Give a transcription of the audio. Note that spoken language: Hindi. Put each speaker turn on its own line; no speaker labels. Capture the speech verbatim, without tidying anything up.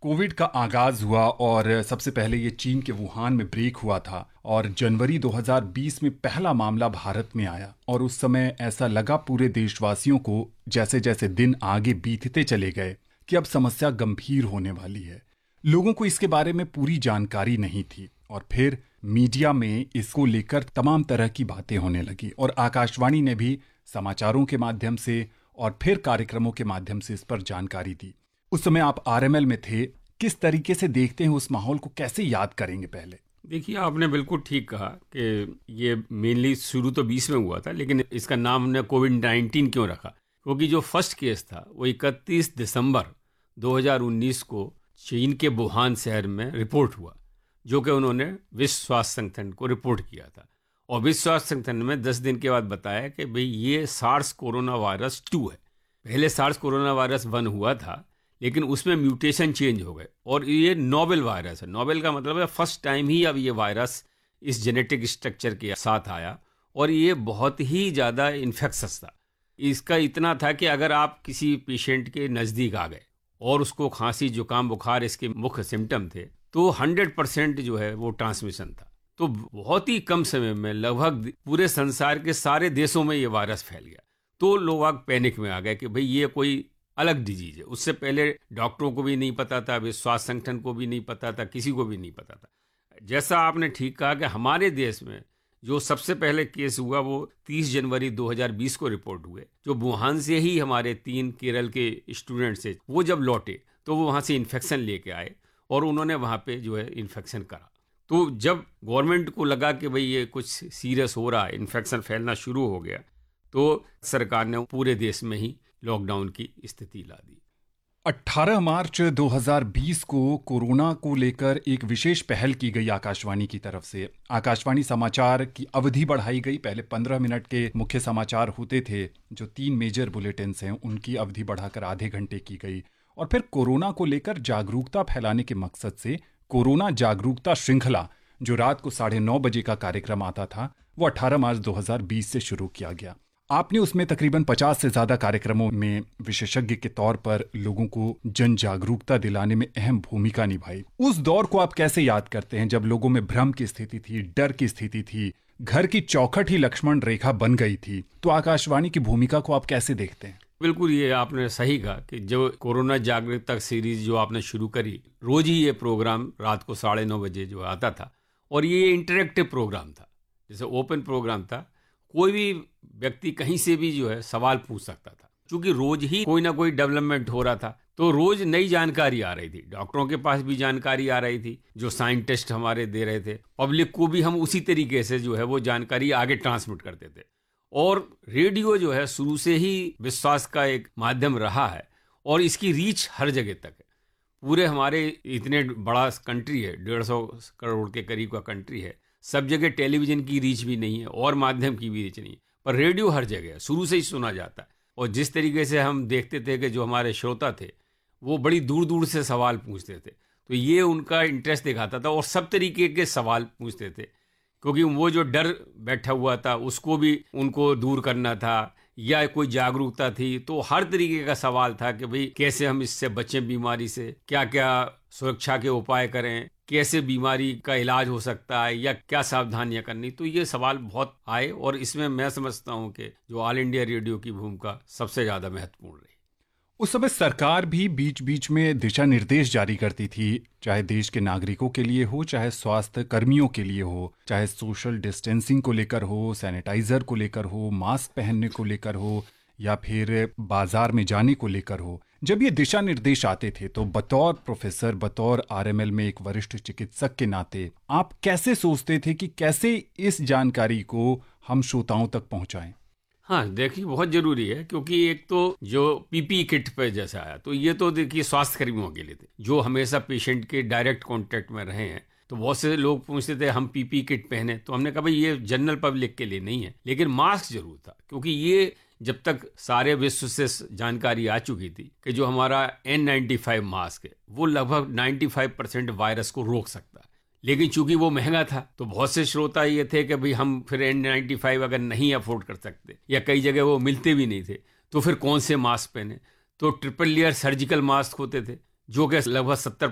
कोविड का आगाज हुआ और सबसे पहले ये चीन के वुहान में ब्रेक हुआ था और जनवरी दो हज़ार बीस में पहला मामला भारत में आया और उस समय ऐसा लगा पूरे देशवासियों को जैसे जैसे दिन आगे बीतते चले गए कि अब समस्या गंभीर होने वाली है। लोगों को इसके बारे में पूरी जानकारी नहीं थी और फिर मीडिया में इसको लेकर तमाम तरह की बातें होने लगी और आकाशवाणी ने भी समाचारों के माध्यम से और फिर कार्यक्रमों के माध्यम से इस पर जानकारी दी। उस समय आप आरएमएल में थे, किस तरीके से देखते हैं उस माहौल को, कैसे याद करेंगे? पहले
देखिए, आपने बिल्कुल ठीक कहा कि ये मेनली शुरू तो बीस में हुआ था, लेकिन इसका नाम हमने कोविड नाइन्टीन क्यों रखा? क्योंकि जो फर्स्ट केस था वो इकतीस दिसंबर दो हज़ार उन्नीस को चीन के वुहान शहर में रिपोर्ट हुआ, जो कि उन्होंने विश्व स्वास्थ्य संगठन को रिपोर्ट किया था। और विश्व स्वास्थ्य संगठन में दस दिन के बाद बताया कि भाई ये सार्स कोरोना वायरस टू है। पहले सार्स कोरोना वायरस वन हुआ था, लेकिन उसमें म्यूटेशन चेंज हो गए और ये नोवेल वायरस है। नोवेल का मतलब है फर्स्ट टाइम ही अब ये वायरस इस जेनेटिक स्ट्रक्चर के साथ आया और ये बहुत ही ज़्यादा इन्फेक्शस था। इसका इतना था कि अगर आप किसी पेशेंट के नज़दीक आ गए और उसको खांसी जुकाम बुखार इसके मुख्य सिम्टम थे, तो हंड्रेड परसेंट जो है वो ट्रांसमिशन था। तो बहुत ही कम समय में लगभग पूरे संसार के सारे देशों में ये वायरस फैल गया। तो लोग पैनिक में आ गए कि भाई ये कोई अलग डिजीज है। उससे पहले डॉक्टरों को भी नहीं पता था, विश्व स्वास्थ्य संगठन को भी नहीं पता था, किसी को भी नहीं पता था। जैसा आपने ठीक कहा कि हमारे देश में जो सबसे पहले केस हुआ वो तीस जनवरी दो हज़ार बीस को रिपोर्ट हुए, जो वुहान से ही हमारे तीन केरल के स्टूडेंट्स थे। वो जब लौटे तो वो वहाँ से इन्फेक्शन लेके आए और उन्होंने वहाँ पे जो है इन्फेक्शन करा। तो जब गवर्नमेंट को लगा कि भाई ये कुछ सीरियस हो रहा है, इन्फेक्शन फैलना शुरू हो गया, तो सरकार ने पूरे देश में ही लॉकडाउन की स्थिति ला दी।
अठारह मार्च दो हज़ार बीस को कोरोना को लेकर एक विशेष पहल की गई आकाशवाणी की तरफ से। आकाशवाणी समाचार की अवधि बढ़ाई गई। पहले पंद्रह मिनट के मुख्य समाचार होते थे, जो तीन मेजर बुलेटिन्स हैं उनकी अवधि बढ़ाकर आधे घंटे की गई और फिर कोरोना को लेकर जागरूकता फैलाने के मकसद से कोरोना जागरूकता श्रृंखला, जो रात को साढ़े नौ बजे का कार्यक्रम आता था, वो अठारह मार्च दो हज़ार बीस से शुरू किया गया। आपने उसमें तकरीबन पचास से ज्यादा कार्यक्रमों में विशेषज्ञ के तौर पर लोगों को जन जागरूकता दिलाने में अहम भूमिका निभाई। उस दौर को आप कैसे याद करते हैं, जब लोगों में भ्रम की स्थिति थी, डर की स्थिति थी, घर की चौखट ही लक्ष्मण रेखा बन गई थी? तो आकाशवाणी की भूमिका को आप कैसे देखते हैं?
बिल्कुल, ये आपने सही कहा कि जो कोरोना जागरूकता सीरीज जो आपने शुरू करी, रोज ही ये प्रोग्राम रात को साढ़े नौ बजे जो आता था और ये इंटरेक्टिव प्रोग्राम था, जैसे ओपन प्रोग्राम था। कोई भी व्यक्ति कहीं से भी जो है सवाल पूछ सकता था, क्योंकि रोज ही कोई ना कोई डेवलपमेंट हो रहा था, तो रोज नई जानकारी आ रही थी। डॉक्टरों के पास भी जानकारी आ रही थी, जो साइंटिस्ट हमारे दे रहे थे, पब्लिक को भी हम उसी तरीके से जो है वो जानकारी आगे ट्रांसमिट करते थे। और रेडियो जो है शुरू से ही विश्वास का एक माध्यम रहा है और इसकी रीच हर जगह तक है। पूरे हमारे इतने बड़ा कंट्री है, डेढ़ सौ करोड़ के करीब का कंट्री है, सब जगह टेलीविजन की रीच भी नहीं है और माध्यम की भी रीच नहीं है, पर रेडियो हर जगह है, शुरू से ही सुना जाता है। और जिस तरीके से हम देखते थे कि जो हमारे श्रोता थे वो बड़ी दूर दूर से सवाल पूछते थे, तो ये उनका इंटरेस्ट दिखाता था और सब तरीके के सवाल पूछते थे, क्योंकि वो जो डर बैठा हुआ था उसको भी उनको दूर करना था, या कोई जागरूकता थी, तो हर तरीके का सवाल था कि भाई कैसे हम इससे बचें, बीमारी से क्या क्या सुरक्षा के उपाय करें, कैसे बीमारी का इलाज हो सकता है, या क्या सावधानियां करनी। तो ये सवाल बहुत आए और इसमें मैं समझता हूं कि जो ऑल इंडिया रेडियो की भूमिका सबसे ज्यादा महत्वपूर्ण रही।
उस समय सरकार भी बीच बीच में दिशा निर्देश जारी करती थी, चाहे देश के नागरिकों के लिए हो, चाहे स्वास्थ्य कर्मियों के लिए हो, चाहे सोशल डिस्टेंसिंग को लेकर हो, सैनिटाइजर को लेकर हो, मास्क पहनने को लेकर हो, या फिर बाजार में जाने को लेकर हो। जब ये दिशा निर्देश आते थे तो बतौर प्रोफेसर, बतौर आरएमएल में एक वरिष्ठ चिकित्सक के नाते आप कैसे सोचते थे कि कैसे इस जानकारी को हम श्रोताओं तक पहुंचाएं?
हाँ, देखिए बहुत जरूरी है, क्योंकि एक तो जो पीपी किट पे जैसा आया, तो ये तो देखिए स्वास्थ्य कर्मियों के लिए थे जो हमेशा पेशेंट के डायरेक्ट कांटेक्ट में रहे हैं। तो बहुत से लोग पूछते थे हम पीपी किट पहने, तो हमने कहा भाई ये जनरल पब्लिक के लिए नहीं है, लेकिन मास्क जरूर था, क्योंकि ये जब तक सारे विश्व से जानकारी आ चुकी थी कि जो हमारा एन नाइन्टी फाइव मास्क है वो लगभग पचानवे परसेंट वायरस को रोक सकता है, लेकिन चूंकि वो महंगा था तो बहुत से श्रोता ये थे कि भाई हम फिर एन नाइन्टी फाइव अगर नहीं अफोर्ड कर सकते, या कई जगह वो मिलते भी नहीं थे, तो फिर कौन से मास्क पहने। तो ट्रिपल लेयर सर्जिकल मास्क होते थे जो कि लगभग सत्तर